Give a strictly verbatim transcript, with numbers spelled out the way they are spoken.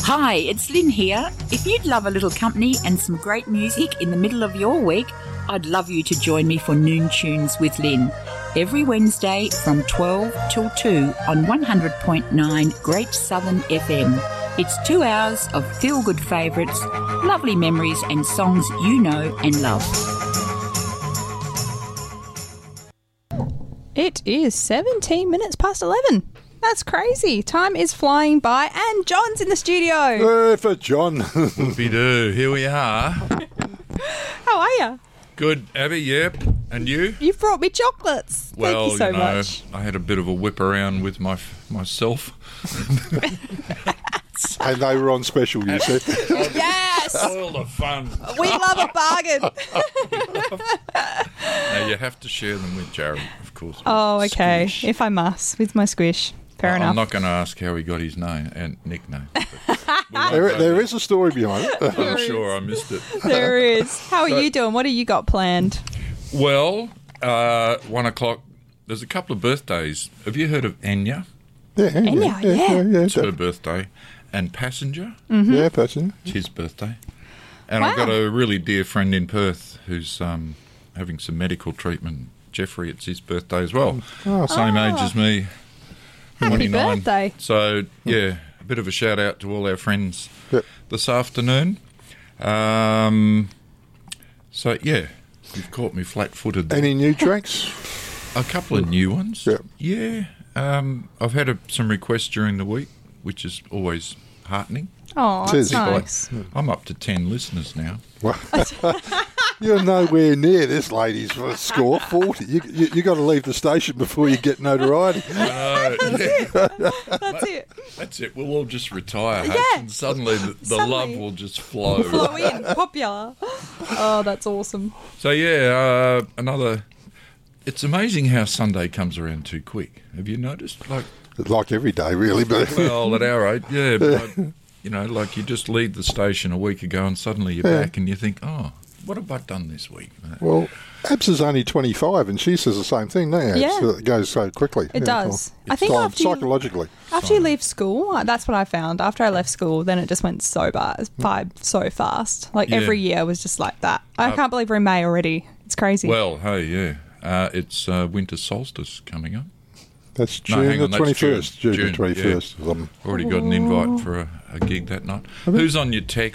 Hi, it's Lynn here. If you'd love a little company and some great music in the middle of your week, I'd love you to join me for Noon Tunes with Lynn. Every Wednesday from twelve till two on one hundred point nine Great Southern F M. It's two hours of feel-good favourites, lovely memories and songs you know and love. It is seventeen minutes past eleven. That's crazy. Time is flying by and John's in the studio. Uh, for John. Whoopie-doo. Here we are. How are you? Good, Abby, yep. And you? You've brought me chocolates. Well, Thank you so you know, much. I had a bit of a whip around with my myself. And they were on special, you said. Yes! All the fun. We love a bargain. Now, you have to share them with Jared, of course. Oh, okay. Squish. If I must, with my squish. Fair I'm enough. not going to ask how he got his name and nickname. but we won't There, go there there. is a story behind it. I'm sure I missed it. There is. How are So- you doing? What have you got planned? Well, uh, one o'clock, there's a couple of birthdays. Have you heard of Enya? Yeah, yeah, Enya, yeah, yeah. yeah, yeah, It's her yeah, birthday. And Passenger, yeah, person. it's his birthday. And Wow. I've got a really dear friend in Perth who's um, having some medical treatment. Jeffrey, it's his birthday as well. Oh, Same age as me. Happy twenty-nine. birthday. So, yeah, a bit of a shout out to all our friends Yep. this afternoon. Um, so, yeah, you've caught me flat-footed there. Any new tracks? A couple of new ones. Yep. Yeah. Um, I've had a, some requests during the week, which is always heartening. Oh, Cheers. that's Like, nice. I'm up to ten listeners now. Well, you're nowhere near this lady's score, forty. You you, you got to leave the station before you get notoriety. Uh, yeah, That's it. that's it. We'll all just retire. Hutch, Yeah. And suddenly the, the Suddenly. love will just flow. Flow in. Popular. Oh, that's awesome. So, yeah, uh, another... It's amazing how Sunday comes around too quick. Have you noticed? Like, Like every day, really. But well, at our age, yeah. But I, you know, like you just leave the station a week ago and suddenly you're Yeah. back and you think, oh, what have I done this week? well, Abs is only twenty-five, and she says the same thing. No, Abs? Yeah. It goes so quickly. It Yeah, does. well, I think time- after you, psychologically. after you leave school, uh, that's what I found. After I left school, then it just went so bad, by so fast. Like Yeah. every year was just like that. I Uh, can't believe we're in May already. It's crazy. Well, hey, yeah. Uh, it's uh, winter solstice coming up. That's No, June hang the on, that's twenty-first. June. June, June, the twenty-first. Um, Already got an invite for a, a gig that night. Who's on your text?